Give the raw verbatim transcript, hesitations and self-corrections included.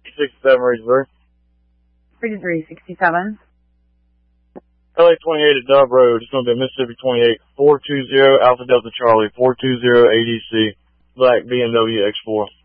sixty-seven, ready three. thirty-three sixty-seven. L A twenty-eight at Dove Road. It's going to be Mississippi twenty-eight, four two zero Alpha Delta Charlie, four two zero A D C, black B M W X four.